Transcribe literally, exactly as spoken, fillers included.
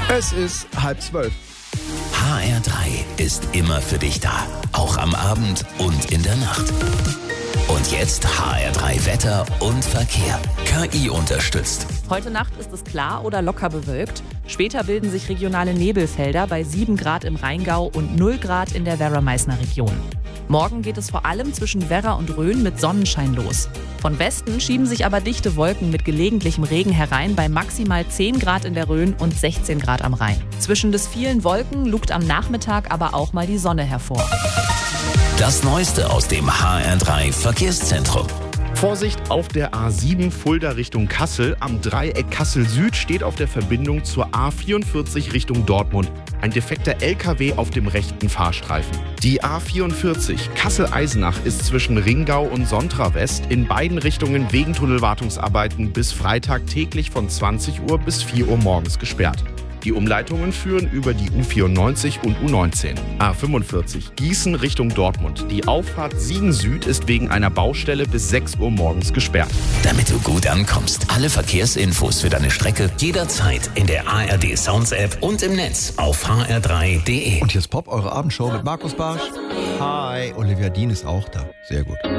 Es ist halb zwölf. H R drei ist immer für dich da. Auch am Abend und in der Nacht. Und jetzt H R drei Wetter und Verkehr. K I unterstützt. Heute Nacht ist es klar oder locker bewölkt. Später bilden sich regionale Nebelfelder bei sieben Grad im Rheingau und null Grad in der Werra-Meißner Region. Morgen geht es vor allem zwischen Werra und Rhön mit Sonnenschein los. Von Westen schieben sich aber dichte Wolken mit gelegentlichem Regen herein bei maximal zehn Grad in der Rhön und sechzehn Grad am Rhein. Zwischen des vielen Wolken lugt am Nachmittag aber auch mal die Sonne hervor. Das Neueste aus dem H R drei Verkehrszentrum. Vorsicht auf der A sieben Fulda Richtung Kassel. Am Dreieck Kassel Süd steht auf der Verbindung zur A vierundvierzig Richtung Dortmund ein defekter L K W auf dem rechten Fahrstreifen. Die A vierundvierzig Kassel-Eisenach ist zwischen Ringau und Sontra West in beiden Richtungen wegen Tunnelwartungsarbeiten bis Freitag täglich von zwanzig Uhr bis vier Uhr morgens gesperrt. Die Umleitungen führen über die U vierundneunzig und U neunzehn. A fünfundvierzig Gießen Richtung Dortmund. Die Auffahrt Siegen Süd ist wegen einer Baustelle bis sechs Uhr morgens gesperrt. Damit du gut ankommst, alle Verkehrsinfos für deine Strecke jederzeit in der A R D Sounds App und im Netz auf h r drei punkt d e. Und jetzt Pop, eure Abendshow mit Markus Barsch. Hi, Olivia Dean ist auch da. Sehr gut.